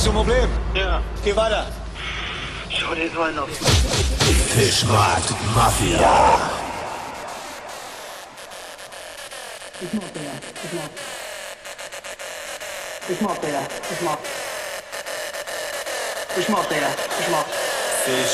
Hast du ein Problem? Ja. Geh weiter. Schau dir so einen auf. Fischmarkt Mafia. Ich mag den. Ich mag den.